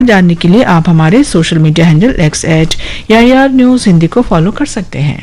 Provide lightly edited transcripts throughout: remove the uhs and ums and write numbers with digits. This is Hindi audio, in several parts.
जानने के लिए आप हमारे social media handle x@AIR News को फॉलो कर सकते हैं।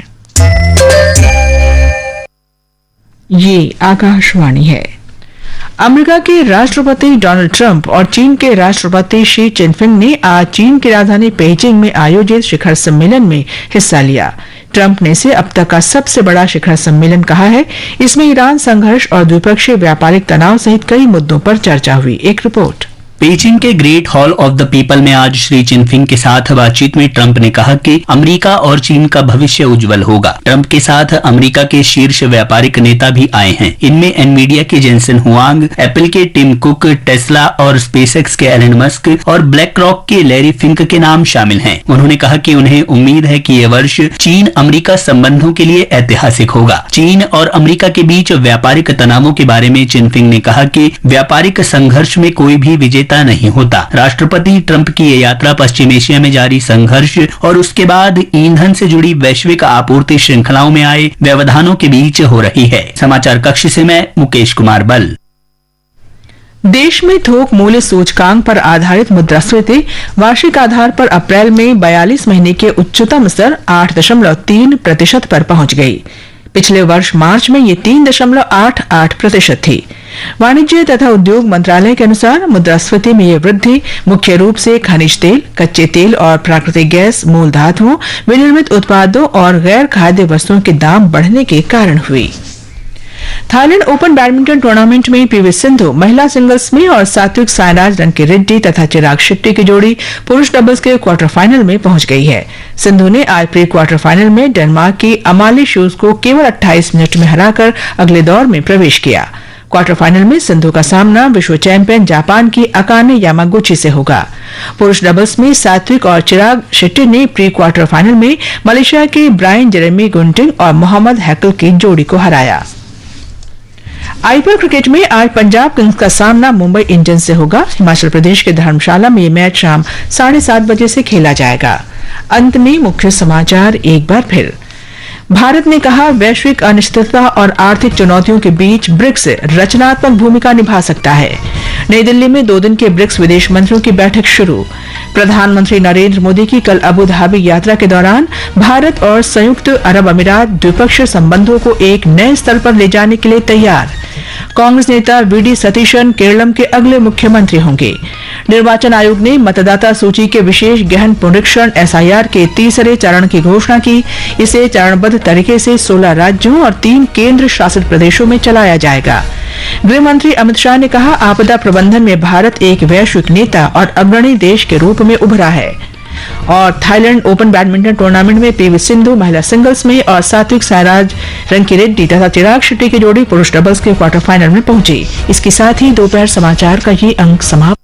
ये आकाशवाणी है। अमेरिका के राष्ट्रपति डोनाल्ड ट्रंप और चीन के राष्ट्रपति शी जिनपिंग ने आज चीन की राजधानी पेइचिंग में आयोजित शिखर सम्मेलन में हिस्सा लिया। ट्रंप ने इसे अब तक का सबसे बड़ा शिखर सम्मेलन कहा है। इसमें ईरान संघर्ष और द्विपक्षीय व्यापारिक तनाव सहित कई मुद्दों पर चर्चा हुई। एक रिपोर्ट। पेइचिंग के great hall of the people में आज श्री जिनपिंग के साथ बातचीत में ट्रंप ने कहा कि अमेरिका और चीन का भविष्य उज्जवल होगा। ट्रंप के साथ अमेरिका के शीर्ष व्यापारिक नेता भी आए हैं। इनमें एनवीडिया के जेनसन हुआंग, एप्पल के टिम कुक, टेस्ला और स्पेसएक्स के एलन मस्क और ब्लैक रॉक के लैरी फिंक के नाम शामिल हैं। उन्होंने कहा कि उन्हें उम्मीद है कि यह वर्ष चीन अमेरिका संबंधों के लिए ऐतिहासिक होगा। चीन और अमेरिका के बीच व्यापारिक तनावों के बारे में जिनपिंग ने कहा कि व्यापारिक संघर्ष में कोई भी विजेता नहीं होता। राष्ट्रपति ट्रंप की ये यात्रा पश्चिम एशिया में जारी संघर्ष और उसके बाद ईंधन से जुड़ी वैश्विक आपूर्ति श्रृंखलाओं में आए व्यवधानों के बीच हो रही है। समाचार कक्ष से मैं मुकेश कुमार बल। देश में थोक मूल्य सूचकांक पर आधारित मुद्रास्फीति वार्षिक आधार पर अप्रैल में 42 महीने के उच्चतम स्तर 8.3% पर पहुंच गई। पिछले वर्ष मार्च में ये 3.88% थी। वाणिज्य तथा उद्योग मंत्रालय के अनुसार मुद्रास्फीति में यह वृद्धि मुख्य रूप से खनिज तेल, कच्चे तेल और प्राकृतिक गैस, मूल धातुओं, विनिर्मित उत्पादों और गैर खाद्य वस्तुओं के दाम बढ़ने के कारण हुई। थाईलैंड ओपन बैडमिंटन टूर्नामेंट में पीवी सिंधु महिला सिंगल्स में और सात्विक साईराज रंकीरेड्डी तथा चिराग शेट्टी की जोड़ी पुरुष डबल्स के क्वार्टर फाइनल में पहुंच गई है। सिंधु ने आज प्री क्वार्टर फाइनल में डेनमार्क की अमाली शूज को केवल 28 मिनट में हराकर अगले दौर में प्रवेश किया। क्वार्टर फाइनल में सिंधु का सामना विश्व चैंपियन जापान की अकाने यामागुची से होगा। पुरुष डबल्स में सात्विक और चिराग शेट्टी ने प्री क्वार्टर फाइनल में मलेशिया के ब्रायन जेरेमी गुंटिंग और मोहम्मद हैकल की जोड़ी को हराया। आईपीएल क्रिकेट में आज पंजाब किंग्स का सामना मुंबई इंडियंस से होगा। हिमाचल प्रदेश के धर्मशाला में ये मैच शाम 7:30 बजे से खेला जाएगा। अंत में मुख्य समाचार एक बार फिर। भारत ने कहा वैश्विक अनिश्चितता और आर्थिक चुनौतियों के बीच ब्रिक्स रचनात्मक भूमिका निभा सकता है। नई दिल्ली में 2 दिन के ब्रिक्स विदेश मंत्रियों की बैठक शुरू। प्रधानमंत्री नरेंद्र मोदी की कल अबू धाबी यात्रा के दौरान भारत और संयुक्त अरब अमीरात द्विपक्षीय संबंधों को एक नए स्तर पर ले जाने के लिए तैयार। कांग्रेस नेता वीडी सतीशन केरलम के अगले मुख्यमंत्री होंगे। निर्वाचन आयोग ने मतदाता सूची के विशेष गहन पुनरीक्षण एसआईआर के तीसरे चरण की घोषणा की। इसे चरणबद्ध तरीके से 16 राज्यों और 3 केंद्र शासित प्रदेशों में चलाया जाएगा। गृह मंत्री अमित शाह ने कहा आपदा प्रबंधन में भारत एक वैश्विक नेता और अग्रणी देश के रूप में उभरा है। और थाईलैंड ओपन बैडमिंटन टूर्नामेंट में पीवी सिंधु महिला सिंगल्स में और सात्विक साईराज रंकीरेड्डी तथा चिराग शेट्टी की जोड़ी पुरुष डबल्स के क्वार्टर फाइनल में पहुंची। इसके साथ ही दोपहर समाचार का ये अंक समाप्त।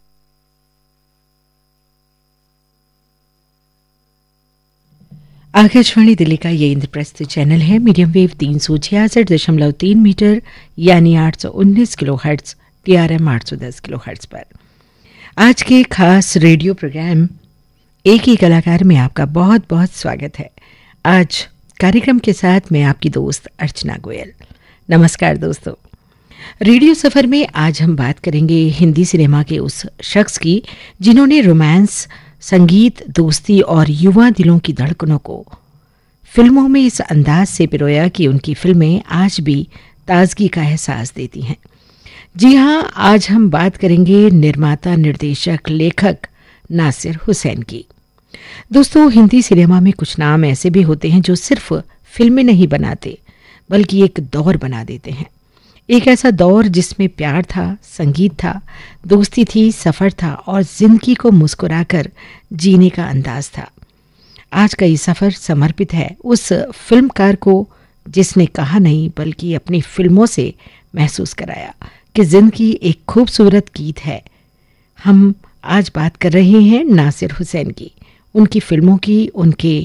आकाशवाणी दिल्ली का ये इंद्रप्रस्थ चैनल है। मीडियम वेव 366.3 मीटर यानी 819 kilo hertz, TRM 810 kilo hertz पर। आज के खास रेडियो प्रोग्राम एक ही कलाकार में आपका बहुत बहुत स्वागत है। आज कार्यक्रम के साथ मैं आपकी दोस्त अर्चना गोयल। नमस्कार दोस्तों। रेडियो सफ़र में आज हम बात करेंगे हिंदी सिनेमा के उस शख्स की जिन्होंने रोमांस, संगीत, दोस्ती और युवा दिलों की धड़कनों को फिल्मों में इस अंदाज से पिरोया कि उनकी फिल्में आज भी ताजगी का एहसास देती हैं। जी हाँ, आज हम बात करेंगे निर्माता, निर्देशक, लेखक नासिर हुसैन की। दोस्तों, हिंदी सिनेमा में कुछ नाम ऐसे भी होते हैं जो सिर्फ फिल्में नहीं बनाते बल्कि एक दौर बना देते हैं। एक ऐसा दौर जिसमें प्यार था, संगीत था, दोस्ती थी, सफ़र था और ज़िंदगी को मुस्कुराकर जीने का अंदाज था। आज का ये सफ़र समर्पित है उस फिल्मकार को जिसने कहा नहीं बल्कि अपनी फिल्मों से महसूस कराया कि ज़िंदगी एक खूबसूरत गीत है। हम आज बात कर रहे हैं नासिर हुसैन की, उनकी फिल्मों की, उनके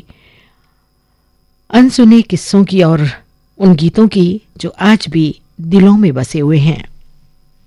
अनसुने किस्सों की और उन गीतों की जो आज भी दिलों में बसे हुए हैं।